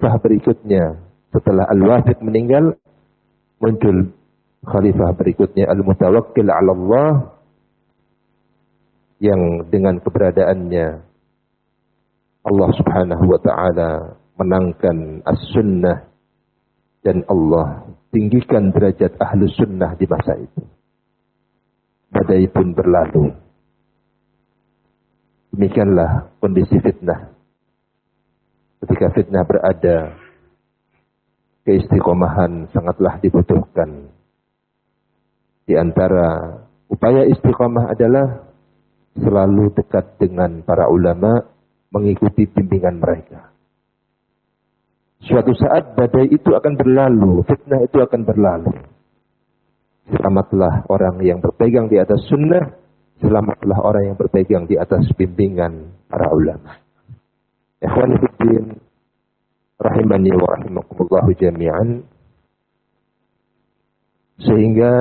khalifah berikutnya setelah Al-Wathiq meninggal, muncul khalifah berikutnya Al-Mutawakkil 'ala Allah, yang dengan keberadaannya Allah Subhanahu wa taala menangkan as-sunnah dan Allah tinggikan derajat ahlu sunnah di masa itu. Badai pun berlalu. Demikianlah kondisi fitnah. Ketika fitnah berada, keistiqomahan sangatlah dibutuhkan. Di antara upaya istiqomah adalah selalu dekat dengan para ulama, mengikuti bimbingan mereka. Suatu saat badai itu akan berlalu, fitnah itu akan berlalu. Selamatlah orang yang berpegang di atas sunnah, selamatlah orang yang berpegang di atas bimbingan para ulama. Ikhwani fiddin, rahimani wa rahimakumullah jami'an. Sehingga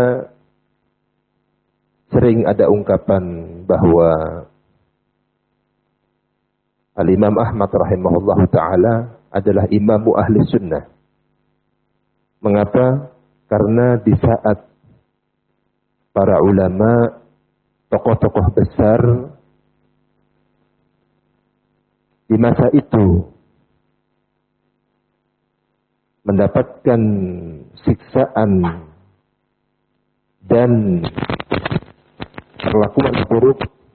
sering ada ungkapan bahwa Al-Imam Ahmad rahimahullah ta'ala adalah imamu ahli sunnah. Mengapa? Karena di saat para ulama, tokoh-tokoh besar di masa itu mendapatkan siksaan dan perlakuan buruk,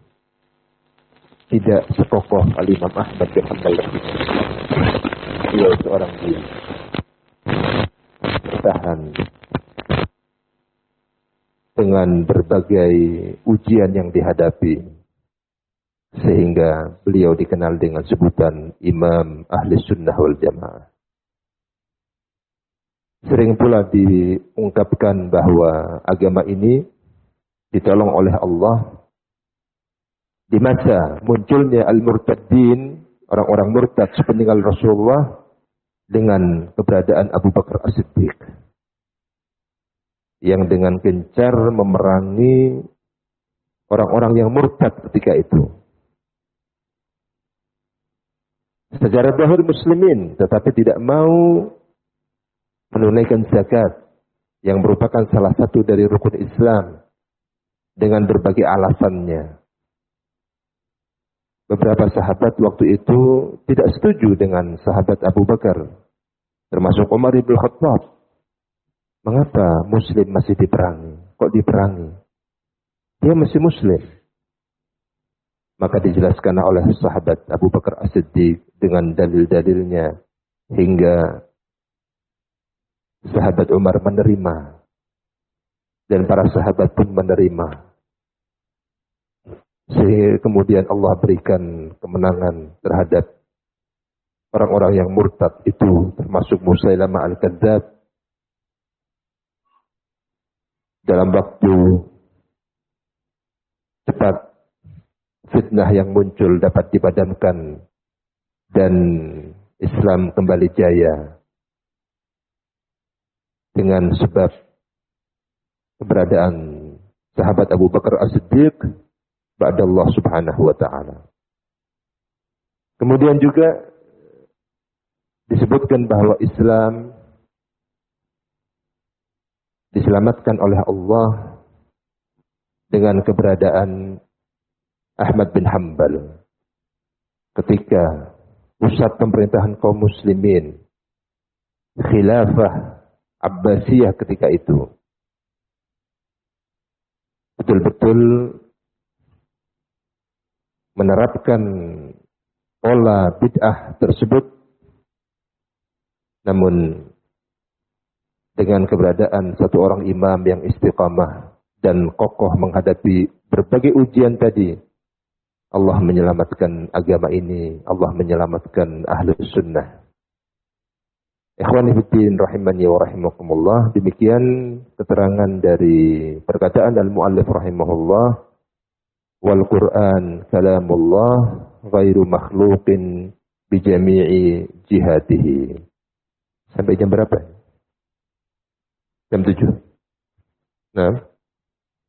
tidak sekokoh Al-Imam Ahmad bin Hanbal. Beliau seorang dia bertahan dengan berbagai ujian yang dihadapi, sehingga beliau dikenal dengan sebutan Imam Ahli Sunnah wal Jamaah. Sering pula diungkapkan bahwa agama ini ditolong oleh Allah di masa munculnya al-murtaddin, orang-orang murtad sepeninggal Rasulullah, dengan keberadaan Abu Bakar As-Siddiq yang dengan gencar memerangi orang-orang yang murtad ketika itu. Secara zahir muslimin, tetapi tidak mau menunaikan zakat yang merupakan salah satu dari rukun Islam dengan berbagai alasannya. Beberapa sahabat waktu itu tidak setuju dengan sahabat Abu Bakar, termasuk Umar ibn Khattab. Mengapa muslim masih diperangi? Kok diperangi? Dia masih muslim. Maka dijelaskan oleh sahabat Abu Bakar As-Siddiq dengan dalil-dalilnya, hingga sahabat Umar menerima dan para sahabat pun menerima. Sehingga kemudian Allah berikan kemenangan terhadap orang-orang yang murtad itu, termasuk Musailamah al-Kadzdzab. Dalam waktu cepat, fitnah yang muncul dapat dipadamkan dan Islam kembali jaya dengan sebab keberadaan sahabat Abu Bakar As-Siddiq ba'da Allah Subhanahu wa ta'ala. Kemudian juga disebutkan bahwa Islam diselamatkan oleh Allah dengan keberadaan Ahmad bin Hanbal ketika pusat pemerintahan kaum muslimin, khilafah Abbasiyah ketika itu, betul-betul menerapkan pola bid'ah tersebut, namun dengan keberadaan satu orang imam yang istiqamah dan kokoh menghadapi berbagai ujian tadi, Allah menyelamatkan agama ini, Allah menyelamatkan ahlu sunnah. Ikhwani fiddin rahimani wa rahimakumullah. Demikian keterangan dari perkataan al-muallif rahimahullah, wal Qur'an kalamullah ghairu makhluqin bi jami'i jihatihi. Sampai jam berapa? Jam 7. Nah.